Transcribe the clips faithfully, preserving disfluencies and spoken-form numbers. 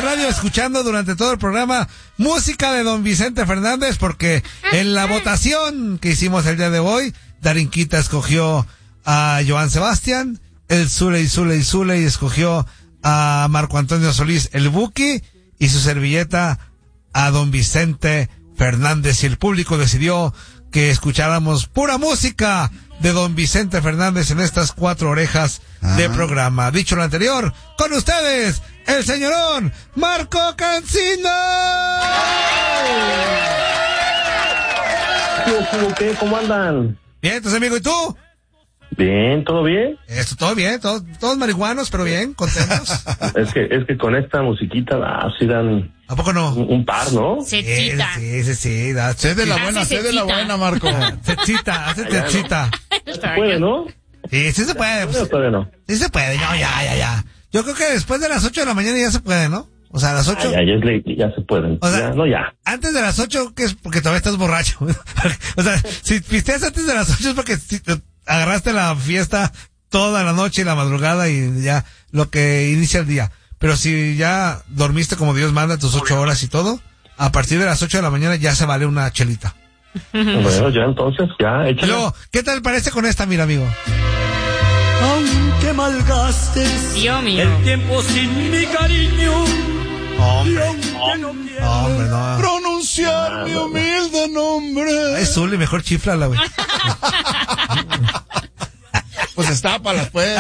radio escuchando durante todo el programa música de don Vicente Fernández, porque en la votación que hicimos el día de hoy, Darinquita escogió a Joan Sebastián, el Zuley, Zuley, Zuley escogió a Marco Antonio Solís, el Buki, y su servilleta a don Vicente Fernández. Y el público decidió que escucháramos pura música de don Vicente Fernández en estas cuatro orejas ah. de programa. Dicho lo anterior, con ustedes, el señorón Marco Cancino. ¿Qué? ¿Cómo andan? Bien, entonces, amigo, ¿y tú? Bien, ¿todo bien? Esto, todo bien, todo, todos marihuanos, pero bien, contentos. es que es que con esta musiquita, ah, sí dan... ¿A poco no? Un, un par, ¿no? Sí, sí, sí, sí, sí, da, sé de la buena, sé de la buena, Marco. Cechita, hace cechita. Se puede, ¿no? Sí, sí se puede. Pues, todavía no. Sí se puede, no, ya, ya, ya. Yo creo que después de las ocho de la mañana ya se puede, ¿no? O sea, a las ocho. Ah, ya, ya, ya, ya se pueden. O sea, ya, no, ya. Antes de las ocho, que es porque todavía estás borracho. O sea, si pisteas antes de las ocho es porque si, agarraste la fiesta toda la noche y la madrugada y ya lo que inicia el día. Pero si ya dormiste como Dios manda tus ocho horas y todo, a partir de las ocho de la mañana ya se vale una chelita. Bueno, ya entonces, ya, échale. Luego, ¿qué tal parece con esta, mira, amigo? Aunque malgastes Dios mío. el tiempo sin mi cariño, Hombre, no hombre, no. Pronunciar ah, mi humilde nombre. Es Zuli, mejor chiflala, güey. Pues estápalas, pues.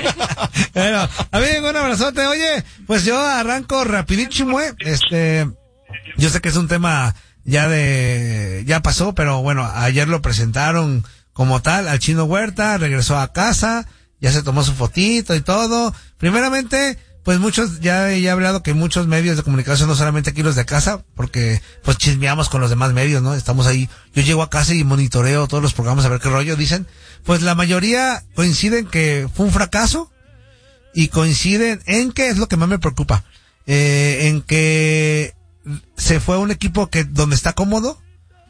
Bueno, amigo, un abrazote. Oye, pues yo arranco rapidísimo, eh. Este, yo sé que es un tema ya de, ya pasó, pero bueno, ayer lo presentaron como tal al Chino Huerta, regresó a casa, ya se tomó su fotito y todo. Primeramente, pues muchos, ya he hablado que muchos medios de comunicación, no solamente aquí los de casa, porque pues chismeamos con los demás medios, ¿no? Estamos ahí, yo llego a casa y monitoreo todos los programas a ver qué rollo dicen. Pues la mayoría coinciden que fue un fracaso y coinciden en que es lo que más me preocupa, eh, en que se fue a un equipo que donde está cómodo,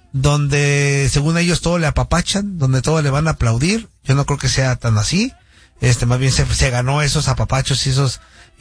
donde según ellos todo le apapachan, donde todo le van a aplaudir. Yo no creo que sea tan así. Este, más bien se, se ganó esos apapachos y esos,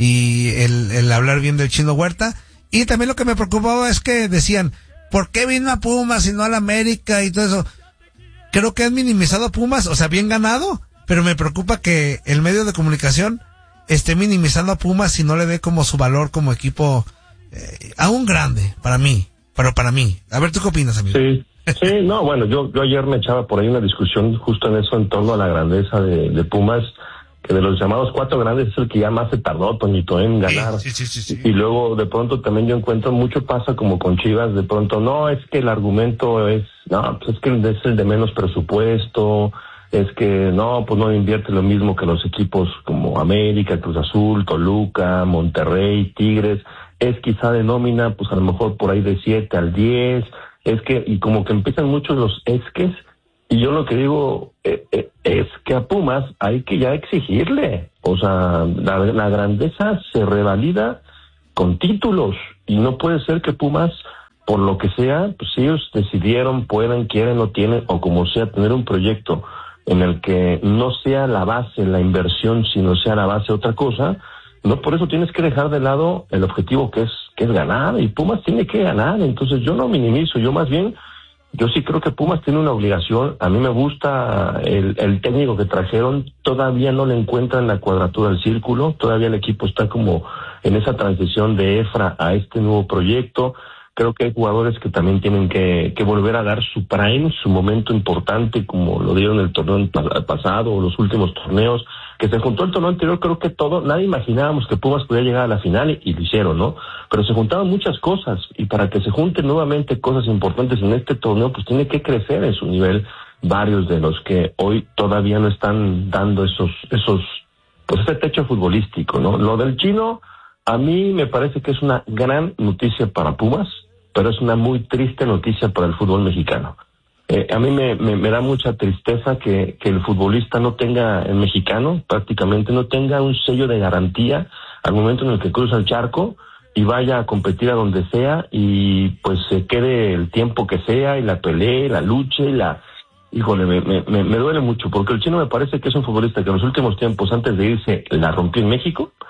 y el, el hablar bien del Chino Huerta. Y también lo que me preocupaba es que decían, ¿por qué vino a Pumas y no a la América y todo eso? Creo que han minimizado a Pumas, o sea, bien ganado, pero me preocupa que el medio de comunicación esté minimizando a Pumas y no le dé como su valor como equipo, eh, aún grande, para mí, pero para mí. A ver, ¿tú qué opinas, amigo? Sí, sí, no, bueno, yo, yo ayer me echaba por ahí una discusión justo en eso, en torno a la grandeza de, de Pumas, que de los llamados cuatro grandes es el que ya más se tardó, Toñito, en ganar. Sí, sí, sí, sí, sí. Y luego de pronto también yo encuentro mucho pasa como con Chivas, de pronto no, es que el argumento es, no, pues es que es el de menos presupuesto, es que no, pues no invierte lo mismo que los equipos como América, Cruz Azul, Toluca, Monterrey, Tigres, es quizá de nómina, pues a lo mejor por ahí de siete al diez, es que, y como que empiezan muchos los esques. Y yo lo que digo eh, eh, es que a Pumas hay que ya exigirle. O sea, la, la grandeza se revalida con títulos. Y no puede ser que Pumas, por lo que sea, pues si ellos decidieron, pueden, quieren, no tienen, o como sea, tener un proyecto en el que no sea la base la inversión, sino sea la base otra cosa, no por eso tienes que dejar de lado el objetivo que es, que es ganar. Y Pumas tiene que ganar. Entonces yo no minimizo, yo más bien... Yo sí creo que Pumas tiene una obligación. A mí me gusta el, el técnico que trajeron. Todavía no le encuentran la cuadratura del círculo. Todavía el equipo está como en esa transición de Efra a este nuevo proyecto. Creo que hay jugadores que también tienen que, que volver a dar su prime, su momento importante, como lo dieron el torneo pasado o los últimos torneos. Que se juntó el torneo anterior, creo que todo, nadie imaginábamos que Pumas podía llegar a la final y lo hicieron, ¿no? Pero se juntaron muchas cosas y para que se junten nuevamente cosas importantes en este torneo, pues tiene que crecer en su nivel varios de los que hoy todavía no están dando esos, esos, pues ese techo futbolístico, ¿no? Lo del Chino, a mí me parece que es una gran noticia para Pumas, pero es una muy triste noticia para el fútbol mexicano. Eh, a mí me, me, me da mucha tristeza que, que el futbolista no tenga, el mexicano prácticamente, no tenga un sello de garantía al momento en el que cruza el charco y vaya a competir a donde sea y pues se quede el tiempo que sea y la pelee, la luche y la... Híjole, me, me, me duele mucho porque el Chino me parece que es un futbolista que en los últimos tiempos, antes de irse, la rompió en México.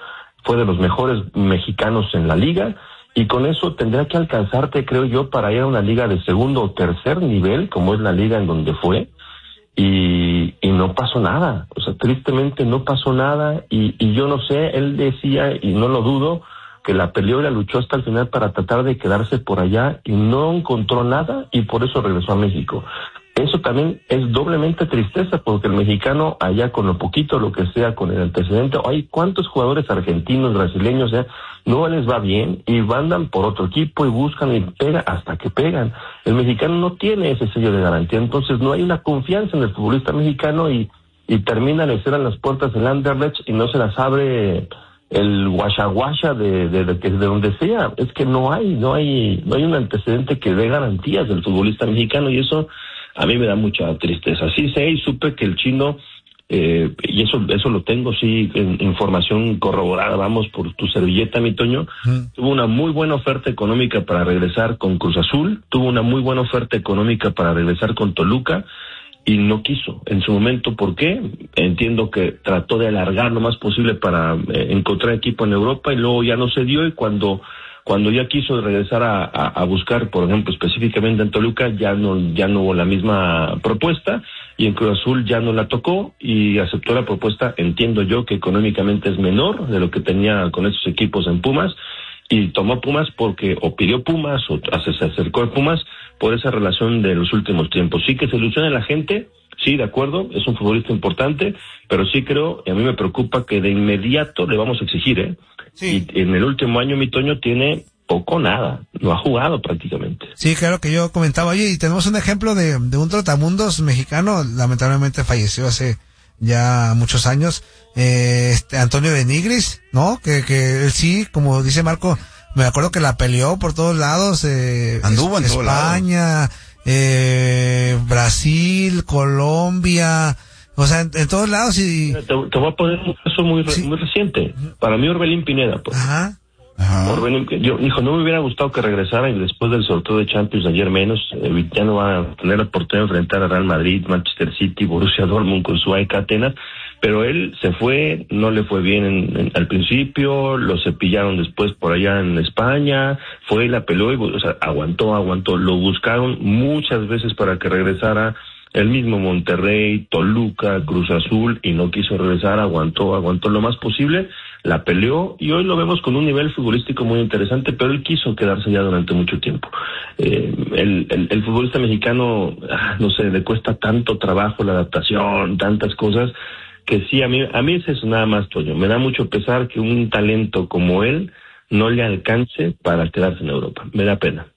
fue de los mejores mexicanos en la liga, y con eso tendrá que alcanzarte, creo yo, para ir a una liga de segundo o tercer nivel, como es la liga en donde fue, y, y no pasó nada, o sea, tristemente no pasó nada, y, y yo no sé, él decía, y no lo dudo, que la peleó y la luchó hasta el final para tratar de quedarse por allá, y no encontró nada, y por eso regresó a México. Eso también es doblemente tristeza, porque el mexicano allá con lo poquito, lo que sea, con el antecedente, hay cuántos jugadores argentinos, brasileños, ya no les va bien y andan por otro equipo y buscan y pegan hasta que pegan. El mexicano no tiene ese sello de garantía, entonces no hay una confianza en el futbolista mexicano, y, y termina, le cierran las puertas el Anderlecht y no se las abre el guachaguacha de, de, de, de, de donde sea. Es que no hay, no hay, no hay un antecedente que dé garantías del futbolista mexicano, y eso a mí me da mucha tristeza. Sí sé y supe que el Chino, eh, y eso eso lo tengo, sí, en información corroborada, vamos, por tu servilleta, mi Toño, mm. tuvo una muy buena oferta económica para regresar con Cruz Azul, tuvo una muy buena oferta económica para regresar con Toluca, y no quiso en su momento. ¿Por qué? Entiendo que trató de alargar lo más posible para eh, encontrar equipo en Europa, y luego ya no se dio, y cuando... Cuando ya quiso regresar a, a, a buscar, por ejemplo, específicamente en Toluca, ya no ya no hubo la misma propuesta, y en Cruz Azul ya no la tocó y aceptó la propuesta, entiendo yo, que económicamente es menor de lo que tenía con esos equipos en Pumas, y tomó Pumas porque, o pidió Pumas, o se acercó a Pumas por esa relación de los últimos tiempos. Sí que se ilusiona la gente, sí, de acuerdo, es un futbolista importante, pero sí creo, y a mí me preocupa, que de inmediato le vamos a exigir, ¿eh? Sí. Y en el último año, mi Toño, tiene poco nada, no ha jugado prácticamente. Sí, claro, que yo comentaba, oye, y tenemos un ejemplo de, de un trotamundos mexicano, lamentablemente falleció hace ya muchos años, eh, este Antonio de Nigris, ¿no? Que, que él sí, como dice Marco, me acuerdo que la peleó por todos lados, eh, anduvo en España, eh, Brasil, Colombia, o sea, en, en todos lados. Y te, te voy a poner un caso muy, sí. muy reciente. Para mí, Orbelín Pineda, pues. Ajá. Ajá. Orbelín, yo, hijo, no me hubiera gustado que regresara, y después del sorteo de Champions ayer menos, eh, ya no va a tener la oportunidad de enfrentar a Real Madrid, Manchester City, Borussia Dortmund con su A E K Atenas, pero él se fue, no le fue bien en, en, al principio, lo cepillaron después por allá en España, fue, la peló y, o sea, aguantó, aguantó, lo buscaron muchas veces para que regresara. El mismo Monterrey, Toluca, Cruz Azul, y no quiso regresar, aguantó, aguantó lo más posible, la peleó, y hoy lo vemos con un nivel futbolístico muy interesante, pero él quiso quedarse ya durante mucho tiempo. Eh, el, el, el futbolista mexicano, ah, no sé, le cuesta tanto trabajo la adaptación, tantas cosas, que sí, a mí, a mí es eso nada más, Toño. Me da mucho pesar que un talento como él no le alcance para quedarse en Europa. Me da pena.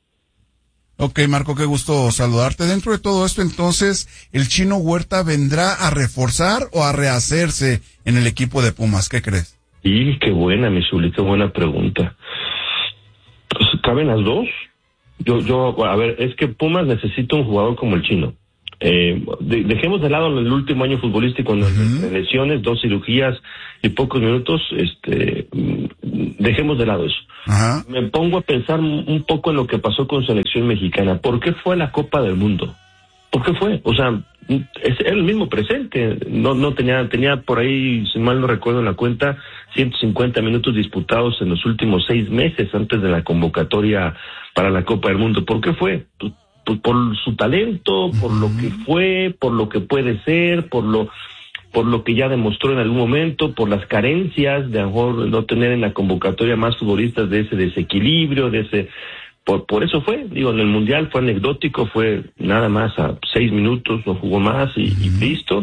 Ok, Marco, qué gusto saludarte. Dentro de todo esto, entonces, ¿el Chino Huerta vendrá a reforzar o a rehacerse en el equipo de Pumas? ¿Qué crees? Sí, qué buena, mi Zuli, qué buena pregunta. Pues, ¿caben las dos? Yo, yo, a ver, es que Pumas necesita un jugador como el Chino. Eh, de, dejemos de lado el último año futbolístico, en uh-huh. lesiones, dos cirugías y pocos minutos, este, dejemos de lado eso. Uh-huh. Me pongo a pensar un poco en lo que pasó con selección mexicana. ¿Por qué fue a la Copa del Mundo? ¿Por qué fue? O sea, es el mismo presente. No, no tenía, tenía por ahí, si mal no recuerdo en la cuenta, ciento cincuenta minutos disputados en los últimos seis meses antes de la convocatoria para la Copa del Mundo. ¿Por qué fue? Pues, Por, por su talento, por lo que fue, por lo que puede ser, por lo por lo que ya demostró en algún momento, por las carencias de a lo mejor no tener en la convocatoria más futbolistas de ese desequilibrio, de ese por por eso fue, digo, en el Mundial fue anecdótico, fue nada más a seis minutos, no jugó más y, y listo.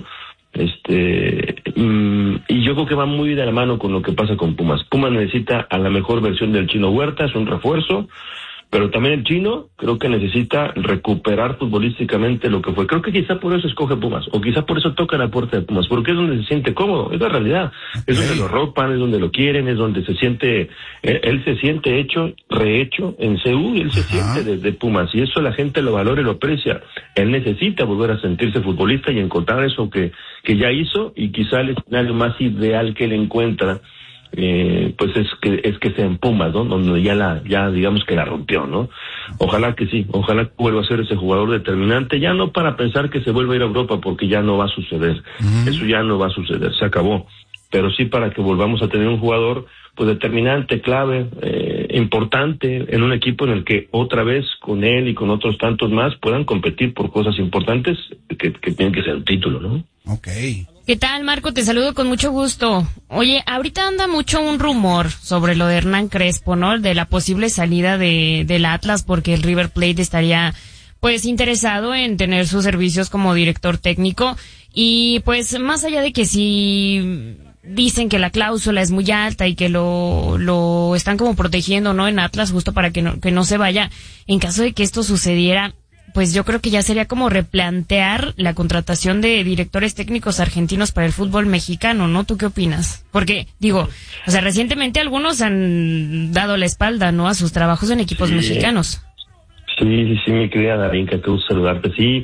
Este mm, y yo creo que va muy de la mano con lo que pasa con Pumas. Pumas necesita a la mejor versión del Chino Huerta, es un refuerzo. Pero también el Chino creo que necesita recuperar futbolísticamente lo que fue. Creo que quizá por eso escoge Pumas, o quizá por eso toca la puerta de Pumas, porque es donde se siente cómodo, es la realidad. Es donde lo ropan, es donde lo quieren, es donde se siente, él, él se siente hecho, rehecho en C U, y él se Ajá. siente desde Pumas, y eso la gente lo valora y lo aprecia. Él necesita volver a sentirse futbolista y encontrar eso que, que ya hizo, y quizá el escenario más ideal que él encuentra Eh, pues es que es que sea en Pumas, ¿no? Donde ya la ya digamos que la rompió, ¿no? Ojalá que sí, ojalá que vuelva a ser ese jugador determinante, ya no para pensar que se vuelva a ir a Europa, porque ya no va a suceder, uh-huh. eso ya no va a suceder, se acabó, pero sí para que volvamos a tener un jugador pues determinante, clave, eh, importante en un equipo en el que otra vez con él y con otros tantos más puedan competir por cosas importantes que, que tienen que ser el título, ¿no? Okay. ¿Qué tal, Marco? Te saludo con mucho gusto. Oye, ahorita anda mucho un rumor sobre lo de Hernán Crespo, ¿no? De la posible salida de del Atlas porque el River Plate estaría pues interesado en tener sus servicios como director técnico y pues más allá de que si dicen que la cláusula es muy alta y que lo lo están como protegiendo, ¿no? En Atlas justo para que no que no se vaya, en caso de que esto sucediera, pues yo creo que ya sería como replantear la contratación de directores técnicos argentinos para el fútbol mexicano, ¿no? ¿Tú qué opinas? Porque, digo, o sea, recientemente algunos han dado la espalda, ¿no? A sus trabajos en equipos sí. mexicanos. Sí, sí, sí, mi querida Darinka, qué gusto saludarte, sí.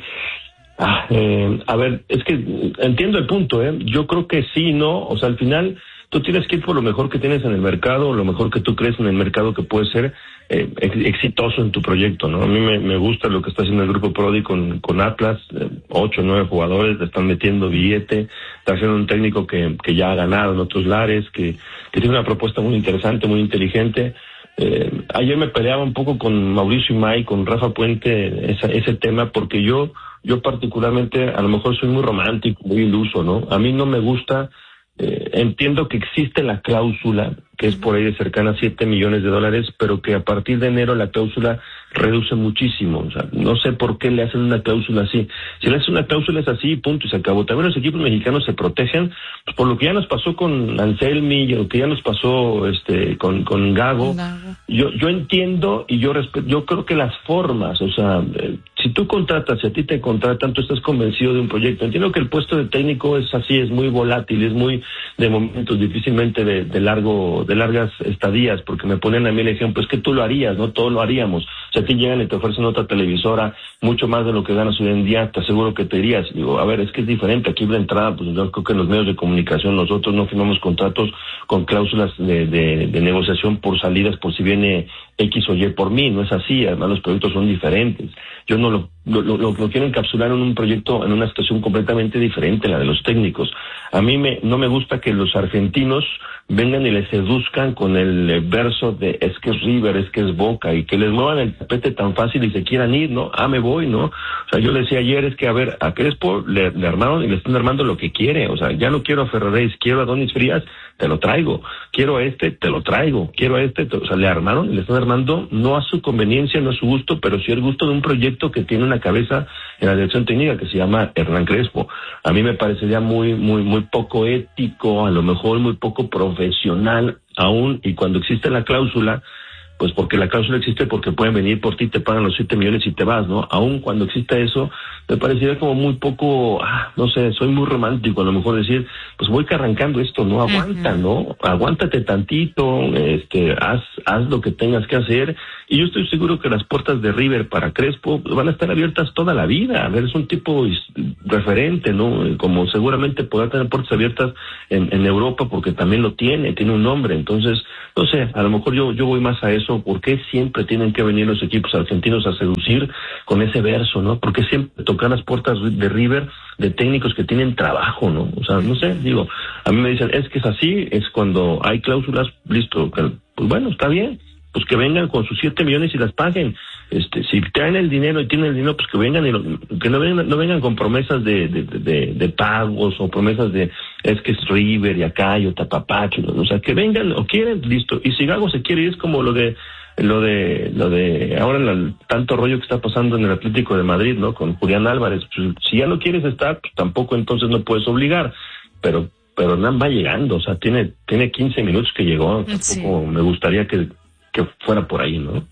Ah, eh, a ver, es que entiendo el punto, ¿eh? Yo creo que sí, ¿no? O sea, al final tú tienes que ir por lo mejor que tienes en el mercado, lo mejor que tú crees en el mercado que puede ser eh, exitoso en tu proyecto, ¿no? A mí me, me gusta lo que está haciendo el Grupo Prodi con, con Atlas, eh, ocho, nueve jugadores, le están metiendo billete, está haciendo un técnico que, que ya ha ganado en otros lares, que, que tiene una propuesta muy interesante, muy inteligente. Eh, ayer me peleaba un poco con Mauricio Imay, con Rafa Puente, esa, ese tema, porque yo, yo particularmente a lo mejor soy muy romántico, muy iluso, ¿no? A mí no me gusta. Eh, entiendo que existe la cláusula, que es por ahí de cercana a siete millones de dólares, pero que a partir de enero la cláusula reduce muchísimo. O sea, no sé por qué le hacen una cláusula así. Si le hacen una cláusula es así, punto, y se acabó. También los equipos mexicanos se protegen, pues, por lo que ya nos pasó con Anselmi, y lo que ya nos pasó este con, con Gago. Gago. Yo, yo entiendo y yo respeto, yo creo que las formas, o sea, eh, si tú contratas, si a ti te contratan, tú estás convencido de un proyecto. Entiendo que el puesto de técnico es así, es muy volátil, es muy de momentos, difícilmente de, de largo, de largas estadías, porque me ponen a mí el ejemplo, es que tú lo harías, ¿no? Todos lo haríamos. Si a ti llegan y te ofrecen otra televisora, mucho más de lo que ganas hoy en día, te aseguro que te irías. Digo, a ver, es que es diferente. Aquí de entrada, pues yo creo que en los medios de comunicación nosotros no firmamos contratos con cláusulas de, de, de negociación por salidas, por si viene X o Y por mí, no es así. Además los proyectos son diferentes. Yo no lo, lo, lo, lo quiero encapsular en un proyecto, en una situación completamente diferente, la de los técnicos. A mí me, no me gusta que los argentinos vengan y les seduzcan con el verso de es que es River, es que es Boca, y que les muevan el tapete tan fácil y se quieran ir, ¿no? Ah, me voy, ¿no? O sea, yo le decía ayer, es que a ver, a Crespo le, le armaron y le están armando lo que quiere. O sea, ya no quiero a Ferraréis, quiero a Donis Frías, te lo traigo. Quiero a este, te lo traigo. Quiero a este, te, o sea, le armaron y le están armando no a su conveniencia, no a su gusto, pero sí al gusto de un proyecto que tiene una cabeza en la dirección técnica que se llama Hernán Crespo. A mí me parecería muy, muy, muy poco ético, a lo mejor muy poco profesional aún, y cuando existe la cláusula, pues porque la cláusula existe porque pueden venir por ti, te pagan los siete millones y te vas, ¿no? Aún cuando exista eso, me parecería como muy poco, ah, no sé, soy muy romántico, a lo mejor decir, pues voy que arrancando esto, ¿no? Aguanta, ¿no? Aguántate tantito, este, haz, haz lo que tengas que hacer, y yo estoy seguro que las puertas de River para Crespo van a estar abiertas toda la vida. A ver, es un tipo referente, ¿no? Como seguramente podrá tener puertas abiertas en, en Europa porque también lo tiene, tiene un nombre. Entonces, no sé, a lo mejor yo, yo voy más a eso. ¿Por qué siempre tienen que venir los equipos argentinos a seducir con ese verso, ¿no? ¿Por qué siempre tocan las puertas de River de técnicos que tienen trabajo, ¿no? O sea, no sé, digo, a mí me dicen, es que es así, es cuando hay cláusulas, listo, pues bueno, está bien, pues que vengan con sus siete millones y las paguen. Este, si traen el dinero y tienen el dinero, pues que vengan y lo, que no vengan, no vengan con promesas de, de, de, de pagos o promesas de, es que es River y acá y Tapapacho, ¿no? O sea, que vengan o quieren, listo. Y si Gago se quiere ir, es como lo de, lo de, lo de, ahora el tanto rollo que está pasando en el Atlético de Madrid, ¿no? Con Julián Álvarez. Pues, si ya no quieres estar, pues tampoco entonces no puedes obligar, pero, pero Hernán va llegando, o sea, tiene, tiene quince minutos que llegó, tampoco sí. Me gustaría que, que fuera por ahí, ¿no?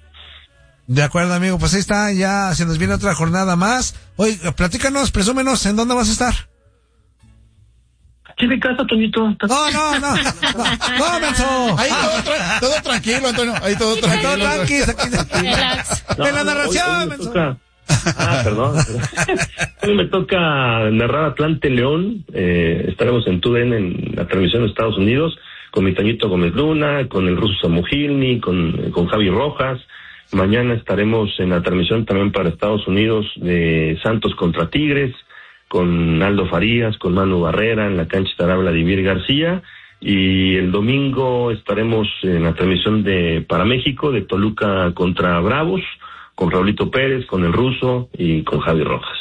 De acuerdo, amigo, pues ahí está, ya se nos viene otra jornada más. Oye, platícanos, presúmenos, ¿en dónde vas a estar? Aquí de casa, Toñito. No, no, no, no, no, menso. Ahí todo, tra- todo tranquilo, Antonio, ahí todo tranquilo. Todo tranquilo, aquí, Relax. no, en la narración, hoy, hoy menso. Toca... Ah, perdón. Hoy me toca narrar Atlante León, eh, estaremos en T U D N en la transmisión de Estados Unidos, con mi Tañito Gómez Luna, con el ruso Samugilny, con, con Javi Rojas. Mañana estaremos en la transmisión también para Estados Unidos de Santos contra Tigres, con Aldo Farías, con Manu Barrera, en la cancha estará Vladimir García, y el domingo estaremos en la transmisión de para México, de Toluca contra Bravos, con Raulito Pérez, con el Ruso y con Javi Rojas.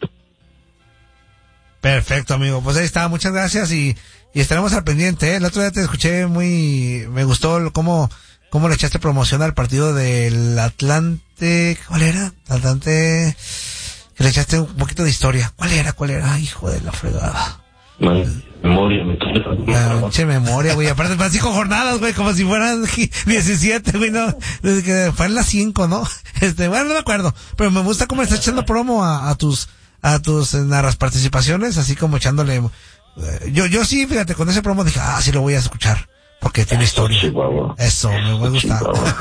Perfecto, amigo. Pues ahí está, muchas gracias y, y estaremos al pendiente, ¿eh? El otro día te escuché muy, me gustó cómo, cómo le echaste promoción al partido del Atlante, ¿cuál era? Atlante, que le echaste un poquito de historia. ¿Cuál era? ¿Cuál era? Ay, hijo de la fregada. Man, memoria, me Ah, che memoria, güey. Aparte, para cinco jornadas, güey, como si fueran diecisiete, güey, no. Desde que fue en las cinco, ¿no? Este, bueno, no me acuerdo. Pero me gusta cómo le estás echando promo a, a tus, a tus narras participaciones, así como echándole. Eh, yo, yo sí, fíjate, con ese promo dije, ah, sí lo voy a escuchar. Porque tiene historia. Chihuahua. Eso, me gusta.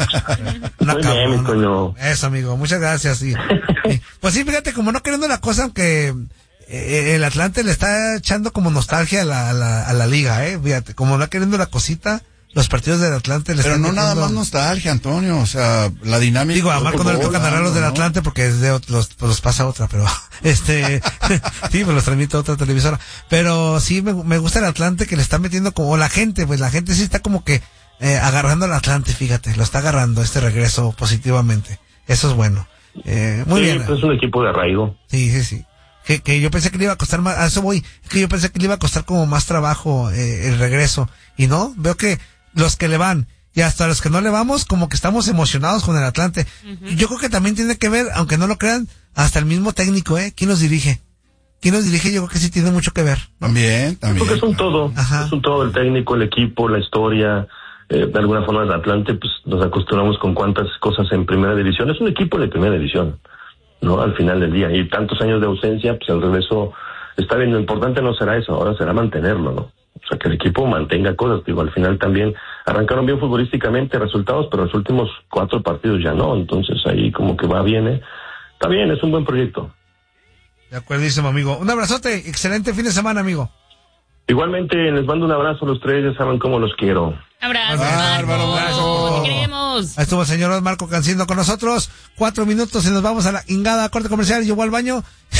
Una Muy bien, mi Toño. Eso, amigo, muchas gracias. Sí. Sí. Pues sí, fíjate, como no queriendo la cosa, aunque eh, el Atlante le está echando como nostalgia a la, a la, a la liga, eh, fíjate, como no queriendo la cosita, los partidos del Atlante le Pero están no metiendo... nada más nostalgia, Antonio, o sea, la dinámica... Digo, a Marco no le toca narrar los del ¿no? Atlante porque es de ot- los, pues los pasa otra, pero este, sí, pues los transmite otra televisora. Pero sí me, me gusta el Atlante que le está metiendo como la gente, pues la gente sí está como que eh, agarrando al Atlante, fíjate, lo está agarrando este regreso positivamente. Eso es bueno. Eh, muy Sí, bien. pues es un equipo de arraigo. Sí, sí, sí. Que, que yo pensé que le iba a costar más, a eso voy, que yo pensé que le iba a costar como más trabajo eh, el regreso. Y no, veo que los que le van y hasta los que no le vamos, como que estamos emocionados con el Atlante. Uh-huh. Yo creo que también tiene que ver, aunque no lo crean, hasta el mismo técnico, ¿eh? ¿Quién nos dirige? ¿Quién nos dirige? Yo creo que sí tiene mucho que ver, ¿no? También, también. Porque es un todo. Ajá. Es un todo, el técnico, el equipo, la historia. Eh, de alguna forma el Atlante, pues nos acostumbramos con cuántas cosas en primera división. Es un equipo de primera división, ¿no? Al final del día. Y tantos años de ausencia, pues el regreso está bien. Lo importante no será eso, ahora será mantenerlo, ¿no? O sea, que el equipo mantenga cosas. Digo, al final también arrancaron bien futbolísticamente resultados, pero los últimos cuatro partidos ya no. Entonces ahí como que va, viene. Está bien, es un buen proyecto. De acuerdísimo, amigo. Un abrazote. Excelente fin de semana, amigo. Igualmente, les mando un abrazo a los tres. Ya saben cómo los quiero. Abrazo, Marco. Abrazo. Te queremos. Ahí estuvo el señor Marco Cancindo con nosotros. Cuatro minutos y nos vamos a la ingada corte comercial. Llegó al baño.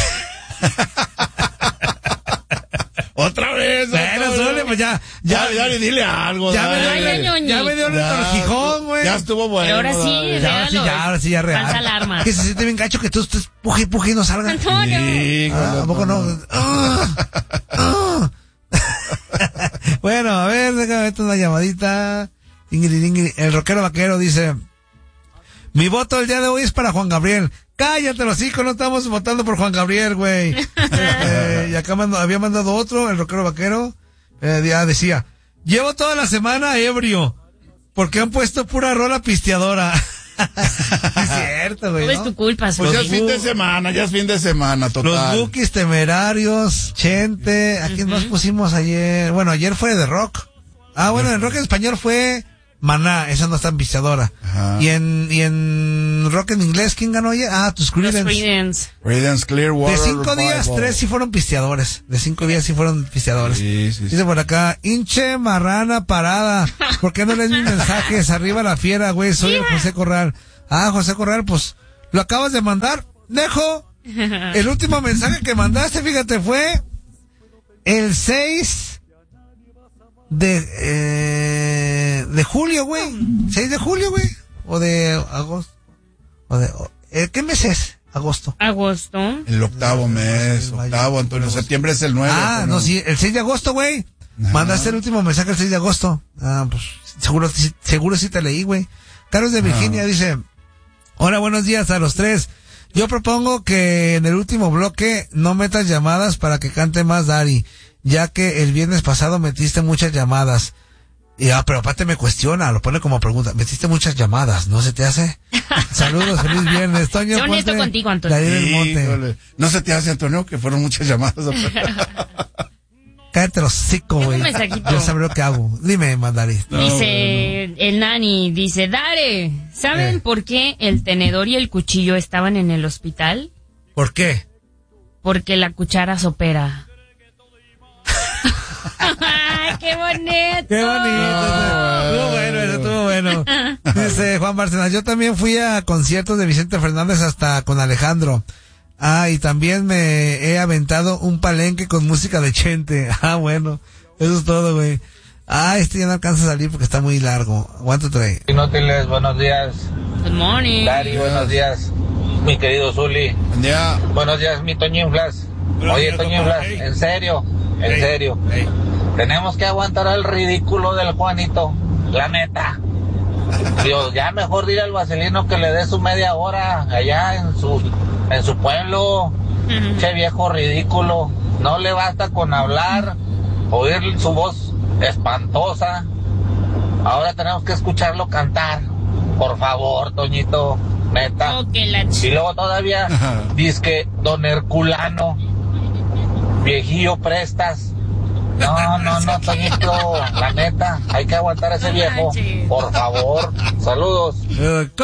Otra vez. Bueno, suele, pues ya, ya, ya, ya, dile algo. Ya dale. me dio, ya me dio el torquijón, güey. Ya estuvo bueno. Pero ahora sí, ya, ahora sí, ya, ahora sí, ya real. Falsa alarma. Que se siente bien gacho que tú estés puje y puje y no salgan. Antonio. Sí, ah, ¿a poco no? Ah, ah. Bueno, a ver, déjame meter una llamadita. Ingrid, Ingrid. El rockero vaquero dice: mi voto el día de hoy es para Juan Gabriel. Cállate los hijos, no estamos votando por Juan Gabriel, güey. eh, y acá mando, había mandado otro, el rockero vaquero. Eh, ya decía: llevo toda la semana ebrio, porque han puesto pura rola pisteadora. Es cierto, güey. No es ¿no? tu culpa, Pues ya Sofi. es fin de semana, ya es fin de semana, total. Los Bukis Temerarios, Chente. ¿A quién uh-huh. más pusimos ayer? Bueno, ayer fue de rock. Ah, bueno, en rock en español fue Maná, esa no está en pisteadora. Ajá. Y en, y en rock en inglés, ¿quién ganó ayer? Ah, tus Creedence. Creedence Clearwater. De cinco días, tres sí fueron pisteadores. De cinco días sí fueron pisteadores. Sí, sí, sí. Dice por acá: hinche marrana parada. ¿Por qué no lees mis mensajes? Arriba la fiera, güey. Soy el José Corral. Ah, José Corral, pues, lo acabas de mandar. Dejo. El último mensaje que mandaste, fíjate, fue el seis de, eh, de julio, güey. seis de julio, güey. O de agosto. O de, o, eh, ¿qué mes es? Agosto. Agosto. El octavo mes, octavo, Antonio. Septiembre es el nueve. Ah, no, sí, el seis de agosto, güey. Ah. Mandaste el último mensaje el seis de agosto. Ah, pues, seguro, seguro sí te leí, güey. Carlos de Virginia ah. dice: hola, buenos días a los tres. Yo propongo que en el último bloque no metas llamadas para que cante más Dari, ya que el viernes pasado metiste muchas llamadas. Y ah, pero aparte me cuestiona, lo pone como pregunta: metiste muchas llamadas, ¿no se te hace? Saludos, feliz viernes. Toño, sé honesto ponte contigo, Antonio. Sí, monte. ¿No se te hace, Antonio, que fueron muchas llamadas? Cállate los hocico, güey. Yo sabré lo que hago. Dime, Mandari. No, dice no, no. el Nani, dice: Dare, ¿saben eh. por qué el tenedor y el cuchillo estaban en el hospital? ¿Por qué? Porque la cuchara sopera. ¡Ay, qué bonito! ¡Qué bonito! Estuvo bueno, eso estuvo bueno. Dice Juan Bárcenas: yo también fui a conciertos de Vicente Fernández hasta con Alejandro. Ah, y también me he aventado un palenque con música de Chente. Ah, bueno, eso es todo, güey. Ah, este ya no alcanza a salir porque está muy largo. Aguanta otra vez. Inútiles, buenos días. Good morning. Dari, buenos días. Mi querido Zuli. Buen día. Buenos días, mi Toño Inflas. Oye, Toño Inflas, en serio, en Ey, serio. ey. Tenemos que aguantar el ridículo del Juanito. La neta. Dios, ya mejor dile al Vaselino que le dé su media hora allá en su, en su pueblo. Che viejo ridículo. No le basta con hablar, oír su voz espantosa. Ahora tenemos que escucharlo cantar. Por favor, Toñito, neta. Oh, que la ch- Y luego todavía dizque don Herculano, viejillo prestas. No, no, no, Toñito, la neta, hay que aguantar a ese No viejo. manches. Por favor, saludos. Eh,